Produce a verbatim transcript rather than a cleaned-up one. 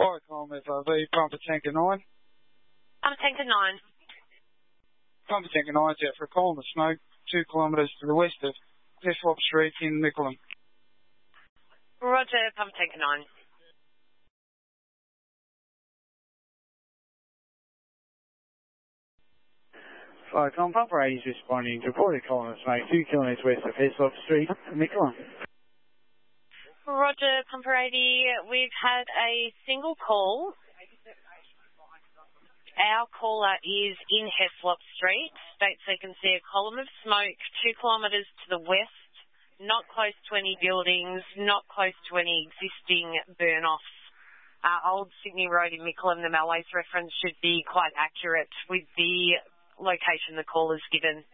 Fire Column F R V, Pumper Tanker nine. I'm Tanker nine. Pumper Tanker nine's out for a column of smoke two kilometres to the west of Heslop Street in Mickleham. Roger, Pumper Tanker nine. Fire Column Pumper eight is responding to reported column of smoke two kilometres west of Heslop Street in Mickleham. Roger, Pumper eighty. We've had a single call. Our caller is in Heslop Street. States they can see a column of smoke two kilometres to the west, not close to any buildings, not close to any existing burn-offs. Uh, Old Sydney Road in Mickleham, the Malways reference should be quite accurate with the location the caller's given.